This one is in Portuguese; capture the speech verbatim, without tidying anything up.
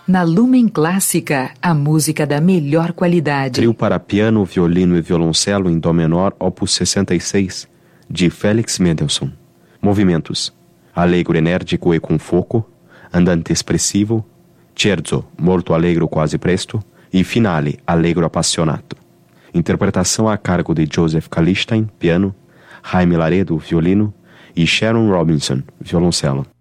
Na Lumen Clássica, a música da melhor qualidade. Trio para piano, violino e violoncelo em dó menor, opus sessenta e seis, de Felix Mendelssohn. Movimentos: allegro enérgico e com foco, andante espressivo, scherzo molto allegro quasi presto e finale allegro appassionato. Interpretação a cargo de Joseph Kallistein, piano, Jaime Laredo, violino e Sharon Robinson, violoncelo.